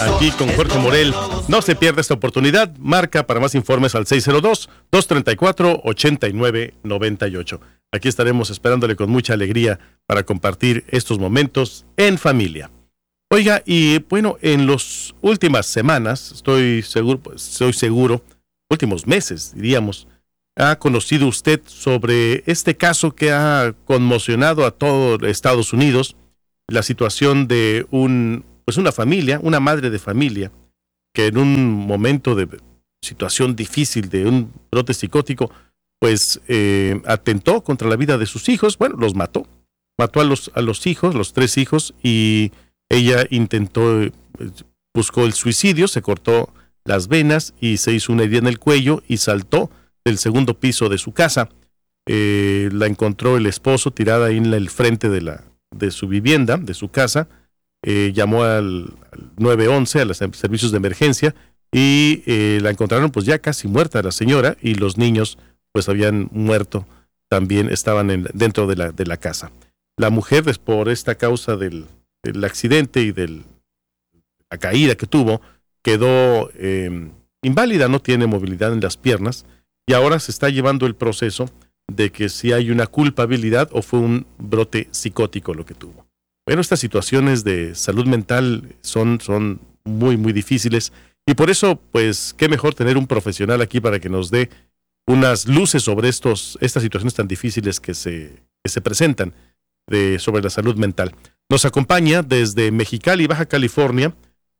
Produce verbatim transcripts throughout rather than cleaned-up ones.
aquí con Jorge Morel. No se pierda esta oportunidad. Marca para más informes al seis cero dos, dos tres cuatro, ocho nueve nueve ocho. Aquí estaremos esperándole con mucha alegría para compartir estos momentos en familia. Oiga, y bueno, en las últimas semanas, estoy seguro, pues, estoy seguro, últimos meses, diríamos, ha conocido usted sobre este caso que ha conmocionado a todo Estados Unidos, la situación de un, pues una familia, una madre de familia, que en un momento de situación difícil, de un brote psicótico, pues eh, atentó contra la vida de sus hijos, bueno, los mató, mató a los, a los hijos, los tres hijos, y ella intentó, eh, buscó el suicidio, se cortó las venas y se hizo una herida en el cuello y saltó del segundo piso de su casa. Eh, la encontró el esposo tirada ahí en el frente de, la, de su vivienda, de su casa. Eh, llamó al, al nueve once, a los servicios de emergencia, y eh, la encontraron pues ya casi muerta la señora, y los niños pues habían muerto, también estaban en, dentro de la, de la casa. La mujer, pues, por esta causa del, del accidente y de la caída que tuvo, quedó eh, inválida, no tiene movilidad en las piernas, y ahora se está llevando el proceso de que si hay una culpabilidad o fue un brote psicótico lo que tuvo. Bueno, estas situaciones de salud mental son, son muy, muy difíciles, y por eso, pues, qué mejor tener un profesional aquí para que nos dé unas luces sobre estos, estas situaciones tan difíciles que se, que se presentan de, sobre la salud mental. Nos acompaña desde Mexicali, Baja California,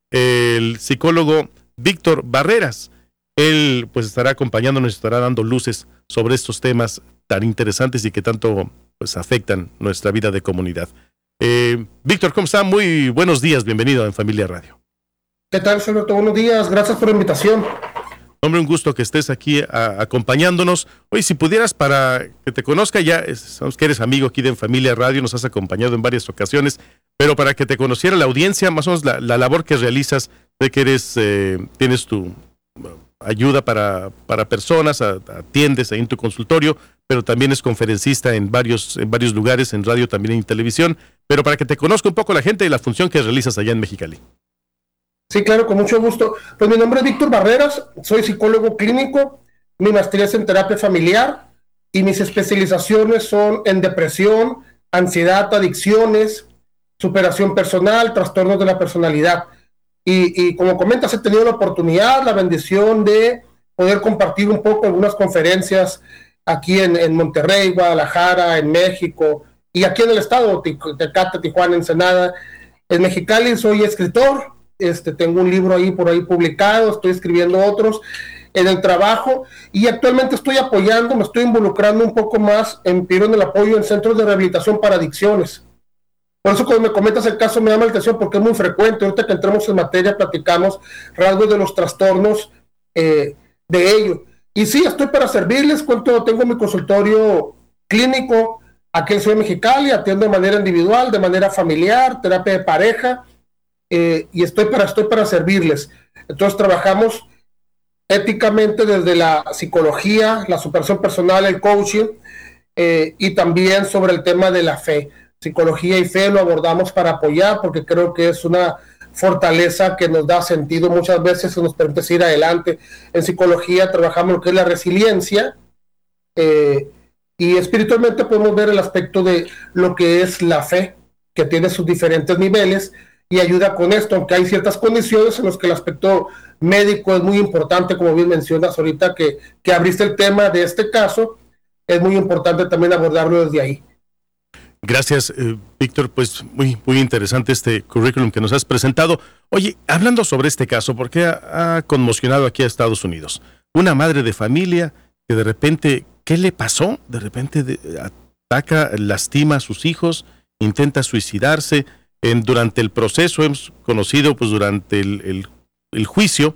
el psicólogo Víctor Barreras. Él pues estará acompañándonos, estará dando luces sobre estos temas tan interesantes y que tanto pues afectan nuestra vida de comunidad. Eh, Víctor, ¿cómo está? Muy buenos días, bienvenido en Familia Radio. ¿Qué tal, señor? Buenos días, gracias por la invitación. Hombre, un gusto que estés aquí a, acompañándonos. Oye, si pudieras, para que te conozca, ya sabemos que eres amigo aquí de En Familia Radio, nos has acompañado en varias ocasiones, pero para que te conociera la audiencia, más o menos la, la labor que realizas, de que eres, eh, tienes tu ayuda para, para personas, a, atiendes ahí en tu consultorio, pero también es conferencista en varios, en varios lugares, en radio, también en televisión, pero para que te conozca un poco la gente y la función que realizas allá en Mexicali. Sí, claro, con mucho gusto. Pues mi nombre es Víctor Barreras, soy psicólogo clínico, mi maestría es en terapia familiar y mis especializaciones son en depresión, ansiedad, adicciones, superación personal, trastornos de la personalidad. Y, y como comentas, he tenido la oportunidad, la bendición de poder compartir un poco algunas conferencias aquí en, en Monterrey, Guadalajara, en México y aquí en el estado, Tecate, Tijuana, Ensenada. En Mexicali soy escritor. Este, tengo un libro ahí por ahí publicado, estoy escribiendo otros en el trabajo y actualmente estoy apoyando, me estoy involucrando un poco más en Piro en el apoyo en centros de rehabilitación para adicciones. Por eso cuando me comentas el caso me llama la atención porque es muy frecuente. Ahorita que entramos en materia platicamos rasgos de los trastornos eh, de ello. Y sí, estoy para servirles. Cuento, tengo mi consultorio clínico aquí en Ciudad de Mexicali, atiendo de manera individual, de manera familiar, terapia de pareja. Eh, y estoy para, estoy para servirles. Entonces trabajamos éticamente desde la psicología, la superación personal, el coaching, eh, y también sobre el tema de la fe. Psicología y fe lo abordamos para apoyar porque creo que es una fortaleza que nos da sentido muchas veces, que nos permite seguir adelante. En psicología trabajamos lo que es la resiliencia, eh, y espiritualmente podemos ver el aspecto de lo que es la fe, que tiene sus diferentes niveles, y ayuda con esto, aunque hay ciertas condiciones en las que el aspecto médico es muy importante, como bien mencionas ahorita que, que abriste el tema de este caso, es muy importante también abordarlo desde ahí. Gracias, eh, Víctor, pues muy, muy interesante este currículum que nos has presentado. Oye, hablando sobre este caso, porque ha, ha conmocionado aquí a Estados Unidos, una madre de familia que de repente, ¿qué le pasó? De repente de, ataca, lastima a sus hijos, intenta suicidarse. En, durante el proceso hemos conocido, pues durante el, el, el juicio,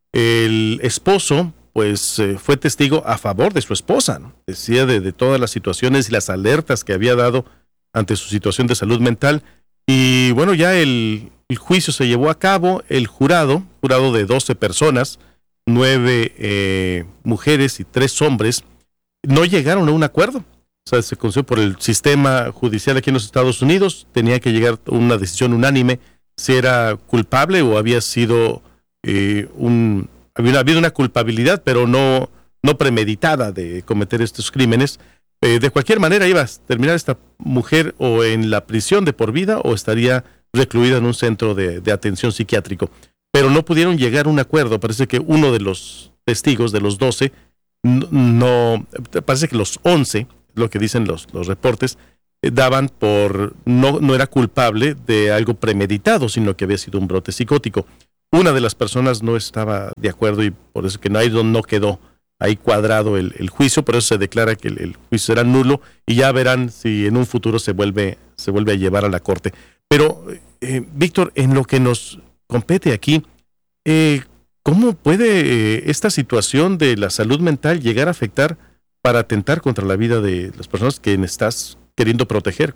el esposo pues eh, fue testigo a favor de su esposa, ¿no? Decía de, de todas las situaciones y las alertas que había dado ante su situación de salud mental. Y bueno, ya el, el juicio se llevó a cabo, el jurado, jurado de doce personas, nueve eh, mujeres y tres hombres, no llegaron a un acuerdo. O sea, se conoció por el sistema judicial aquí en los Estados Unidos, tenía que llegar a una decisión unánime, si era culpable o había sido eh, un... había habido una culpabilidad, pero no, no premeditada de cometer estos crímenes. Eh, de cualquier manera, iba a terminar esta mujer o en la prisión de por vida o estaría recluida en un centro de, de atención psiquiátrico. Pero no pudieron llegar a un acuerdo. Parece que uno de los testigos, de los doce, no, no parece que los once, lo que dicen los, los reportes, eh, daban por, no, no era culpable de algo premeditado, sino que había sido un brote psicótico. Una de las personas no estaba de acuerdo y por eso que no, no quedó ahí cuadrado el, el juicio, por eso se declara que el, el juicio será nulo y ya verán si en un futuro se vuelve, se vuelve a llevar a la corte. Pero, eh, Víctor, en lo que nos compete aquí, eh, ¿cómo puede eh, esta situación de la salud mental llegar a afectar para atentar contra la vida de las personas que estás queriendo proteger?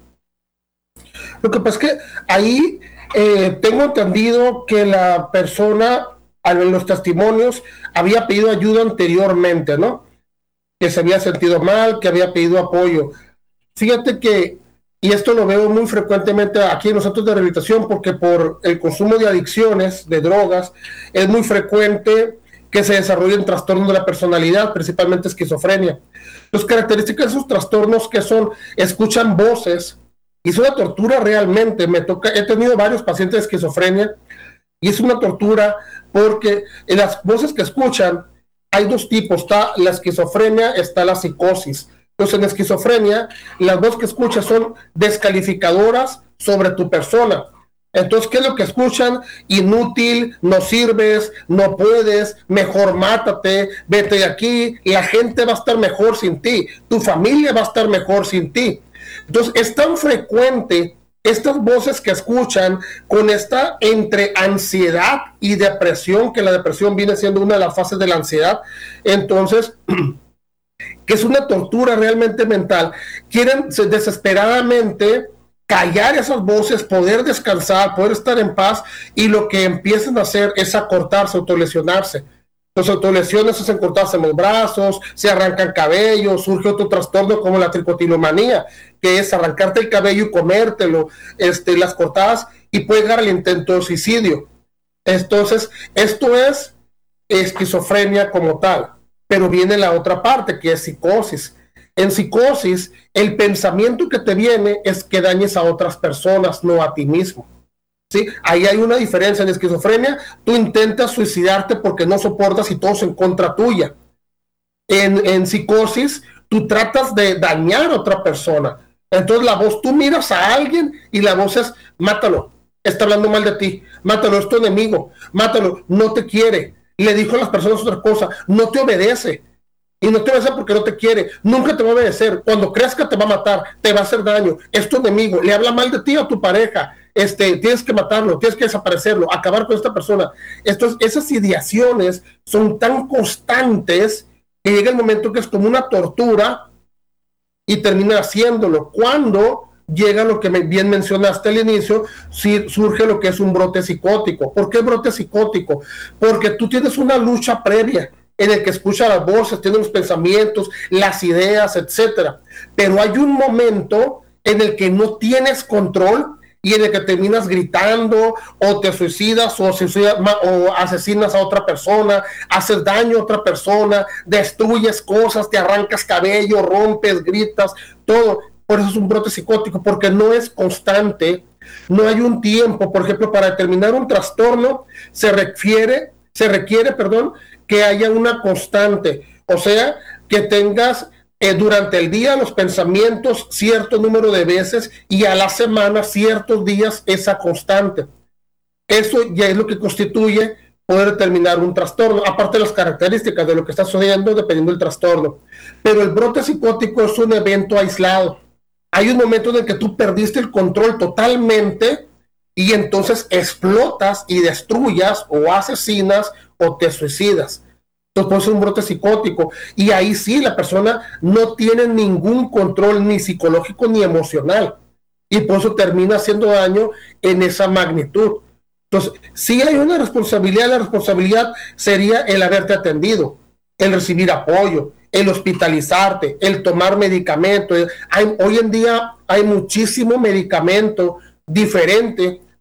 Lo que pasa es que ahí eh, tengo entendido que la persona, en los testimonios, había pedido ayuda anteriormente, ¿no? Que se había sentido mal, que había pedido apoyo. Fíjate que, y esto lo veo muy frecuentemente aquí en los centros de rehabilitación, porque por el consumo de adicciones, de drogas, es muy frecuente que se desarrollen trastornos de la personalidad, principalmente esquizofrenia. Las características de esos trastornos que son, escuchan voces, y es una tortura realmente. Me toca, he tenido varios pacientes de esquizofrenia, y es una tortura porque en las voces que escuchan hay dos tipos, está la esquizofrenia, está la psicosis. Entonces en la esquizofrenia las voces que escuchan son descalificadoras sobre tu persona. Entonces, ¿qué es lo que escuchan? Inútil, no sirves, no puedes, mejor mátate, vete de aquí, la gente va a estar mejor sin ti, tu familia va a estar mejor sin ti. Entonces es tan frecuente estas voces que escuchan con esta entre ansiedad y depresión, que la depresión viene siendo una de las fases de la ansiedad, entonces, que es una tortura realmente mental. Quieren desesperadamente callar esas voces, poder descansar, poder estar en paz, y lo que empiezan a hacer es acortarse, autolesionarse. Los autolesiones hacen cortarse los brazos, se arrancan cabellos, surge otro trastorno como la tricotilomanía, que es arrancarte el cabello y comértelo, este, las cortadas, y puede llegar al intento de suicidio. Entonces, esto es esquizofrenia como tal, pero viene la otra parte, que es psicosis. En psicosis, el pensamiento que te viene es que dañes a otras personas, no a ti mismo. ¿Sí? Ahí hay una diferencia. En esquizofrenia, tú intentas suicidarte porque no soportas y todos en contra tuya. En, en psicosis, tú tratas de dañar a otra persona. Entonces la voz, tú miras a alguien y la voz es, mátalo, está hablando mal de ti, mátalo, es tu enemigo, mátalo, no te quiere, le dijo a las personas otra cosa, no te obedece. Y no te obedece porque no te quiere, nunca te va a obedecer, cuando crezca te va a matar, te va a hacer daño, es tu enemigo, le habla mal de ti a tu pareja, este, tienes que matarlo, tienes que desaparecerlo, acabar con esta persona. Entonces, esas ideaciones son tan constantes que llega el momento que es como una tortura y termina haciéndolo. Cuando llega lo que bien mencionaste al inicio, si surge lo que es un brote psicótico. ¿Por qué brote psicótico? Porque tú tienes una lucha previa en el que escucha las voces, tiene los pensamientos, las ideas, etcétera. Pero hay un momento en el que no tienes control y en el que terminas gritando, o te suicidas, o, suicidas, o asesinas a otra persona, haces daño a otra persona, destruyes cosas, te arrancas cabello, rompes, gritas, todo. Por eso es un brote psicótico, porque no es constante, no hay un tiempo. Por ejemplo, para determinar un trastorno se requiere, se requiere, perdón, que haya una constante, o sea, que tengas eh, durante el día los pensamientos cierto número de veces y a la semana ciertos días esa constante. Eso ya es lo que constituye poder determinar un trastorno, aparte de las características de lo que está sucediendo dependiendo del trastorno. Pero el brote psicótico es un evento aislado. Hay un momento en el que tú perdiste el control totalmente y entonces explotas y destruyas o asesinas o te suicidas. Entonces puede ser un brote psicótico, y ahí sí la persona no tiene ningún control ni psicológico ni emocional, y por eso termina haciendo daño en esa magnitud. Entonces, sí hay una responsabilidad. La responsabilidad sería el haberte atendido, el recibir apoyo, el hospitalizarte, el tomar medicamento. Hay, hoy en día hay muchísimo medicamento diferente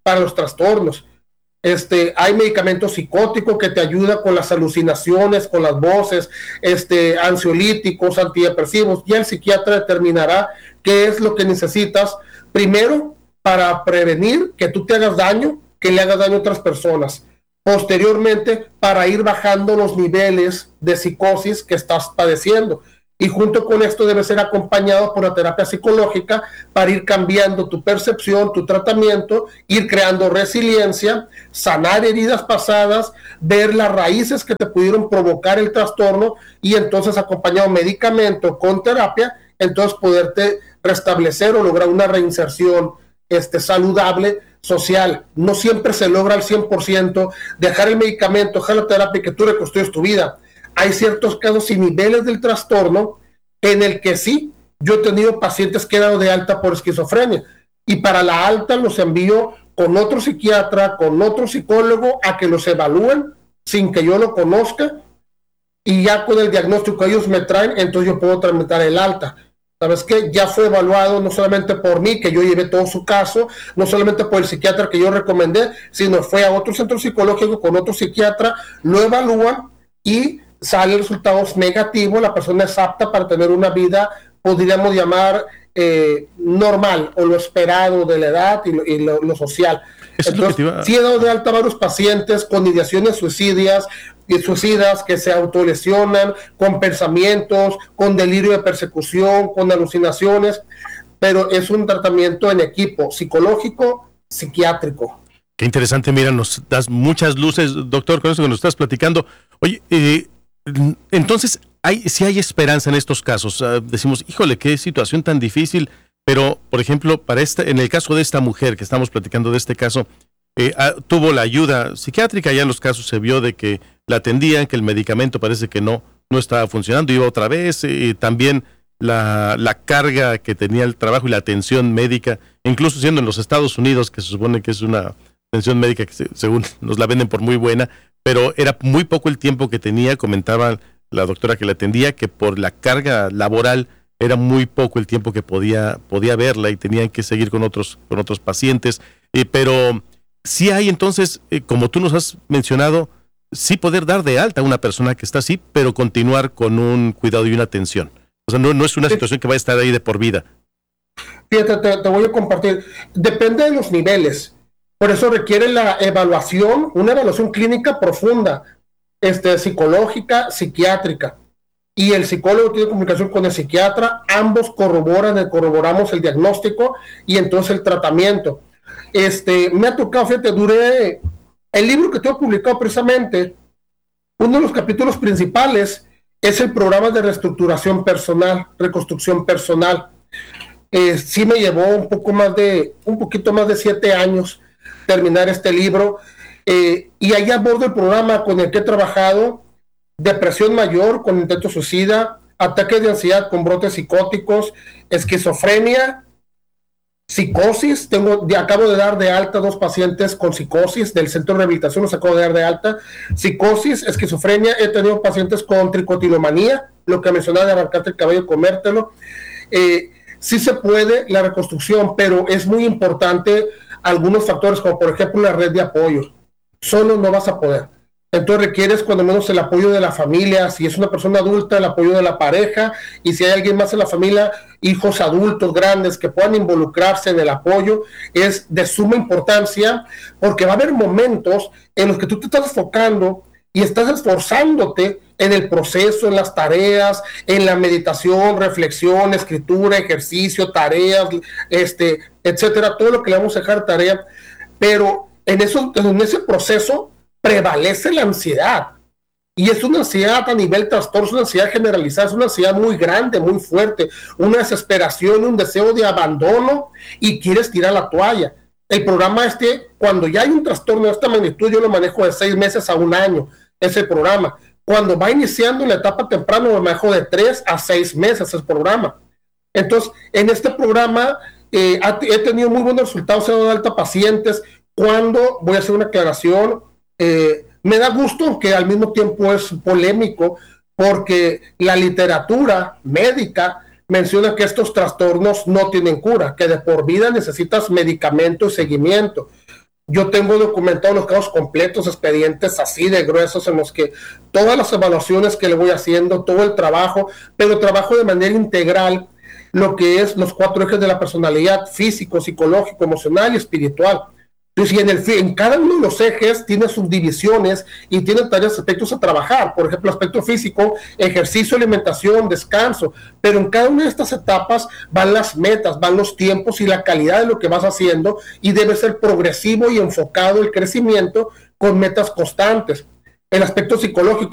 para los trastornos. Este, hay medicamentos psicóticos que te ayudan con las alucinaciones, con las voces, este, ansiolíticos, antidepresivos. Ya el psiquiatra determinará qué es lo que necesitas, primero para prevenir que tú te hagas daño, que le hagas daño a otras personas. Posteriormente, para ir bajando los niveles de psicosis que estás padeciendo. Y junto con esto debe ser acompañado por la terapia psicológica para ir cambiando tu percepción, tu tratamiento, ir creando resiliencia, sanar heridas pasadas, ver las raíces que te pudieron provocar el trastorno y entonces acompañado medicamento con terapia, entonces poderte restablecer o lograr una reinserción este, saludable, social. No siempre se logra al cien por ciento, dejar el medicamento, dejar la terapia y que tú reconstruyes tu vida. Hay ciertos casos y niveles del trastorno en el que sí, yo he tenido pacientes que he dado de alta por esquizofrenia y para la alta los envío con otro psiquiatra, con otro psicólogo a que los evalúen sin que yo lo conozca y ya con el diagnóstico que ellos me traen, entonces yo puedo tramitar el alta. ¿Sabes qué? Ya fue evaluado no solamente por mí, que yo llevé todo su caso, no solamente por el psiquiatra que yo recomendé, sino fue a otro centro psicológico con otro psiquiatra, lo evalúan y sale resultados negativos, la persona es apta para tener una vida, podríamos llamar eh, normal o lo esperado de la edad y lo, y lo, lo social. Entonces, a... sí he dado de alta a varios pacientes con ideaciones suicidas, y suicidas que se autolesionan, con pensamientos, con delirio de persecución, con alucinaciones, pero es un tratamiento en equipo, psicológico, psiquiátrico. Qué interesante, mira, nos das muchas luces, doctor, con eso que nos estás platicando. Oye, eh, entonces, hay, sí hay esperanza en estos casos. Uh, decimos, híjole, qué situación tan difícil, pero, por ejemplo, para esta, en el caso de esta mujer que estamos platicando de este caso, eh, uh, tuvo la ayuda psiquiátrica, ya en los casos se vio de que la atendían, que el medicamento parece que no, no estaba funcionando, iba otra vez, y eh, también la, la carga que tenía el trabajo y la atención médica, incluso siendo en los Estados Unidos, que se supone que es una atención médica que se, según nos la venden por muy buena, pero era muy poco el tiempo que tenía, comentaba la doctora que la atendía, que por la carga laboral era muy poco el tiempo que podía, podía verla y tenían que seguir con otros, con otros pacientes, eh, pero sí hay entonces, eh, como tú nos has mencionado, sí poder dar de alta a una persona que está así, pero continuar con un cuidado y una atención. O sea, no, no es una situación que va a estar ahí de por vida. Fíjate, te, te voy a compartir. Depende de los niveles. Por eso requiere la evaluación, una evaluación clínica profunda, este, psicológica, psiquiátrica. Y el psicólogo tiene comunicación con el psiquiatra, ambos corroboran, corroboramos el diagnóstico y entonces el tratamiento. Este, me ha tocado, fíjate, duré... El libro que tengo publicado precisamente, uno de los capítulos principales es el programa de reestructuración personal, reconstrucción personal. Eh, sí me llevó un poco más de, un poquito más de siete años terminar este libro. Eh, y ahí abordo el programa con el que he trabajado: depresión mayor con intento suicida, ataques de ansiedad con brotes psicóticos, esquizofrenia, psicosis. Tengo, de, acabo de dar de alta dos pacientes con psicosis del centro de rehabilitación, los acabo de dar de alta. Psicosis, esquizofrenia, he tenido pacientes con tricotilomanía, lo que mencionaba de arrancarte el cabello y comértelo. Eh, sí se puede la reconstrucción, pero es muy importante algunos factores, como por ejemplo la red de apoyo. Solo no vas a poder. Entonces requieres cuando menos el apoyo de la familia, si es una persona adulta, el apoyo de la pareja, y si hay alguien más en la familia, hijos adultos grandes que puedan involucrarse en el apoyo, es de suma importancia, porque va a haber momentos en los que tú te estás enfocando y estás esforzándote en el proceso, en las tareas, en la meditación, reflexión, escritura, ejercicio, tareas, este, etcétera, todo lo que le vamos a dejar tarea, pero en, eso, en ese proceso prevalece la ansiedad, y es una ansiedad a nivel trastorno, es una ansiedad generalizada, es una ansiedad muy grande, muy fuerte, una desesperación, un deseo de abandono, y quieres tirar la toalla. El programa este, cuando ya hay un trastorno de esta magnitud, yo lo manejo de seis meses a un año, ese programa. Cuando va iniciando en la etapa temprana, lo manejo de tres a seis meses el programa. Entonces, en este programa eh, he tenido muy buenos resultados, he dado de alta pacientes. Cuando, voy a hacer una aclaración, Eh, me da gusto que al mismo tiempo es polémico, porque la literatura médica menciona que estos trastornos no tienen cura, que de por vida necesitas medicamento y seguimiento. Yo tengo documentados los casos completos, expedientes así de gruesos en los que todas las evaluaciones que le voy haciendo, todo el trabajo, pero trabajo de manera integral, lo que es los cuatro ejes de la personalidad: físico, psicológico, emocional y espiritual. Entonces, y en, el, en cada uno de los ejes tiene subdivisiones y tiene tareas, aspectos a trabajar. Por ejemplo, aspecto físico, ejercicio, alimentación, descanso. Pero en cada una de estas etapas van las metas, van los tiempos y la calidad de lo que vas haciendo, y debe ser progresivo y enfocado el crecimiento con metas constantes. El aspecto psicológico: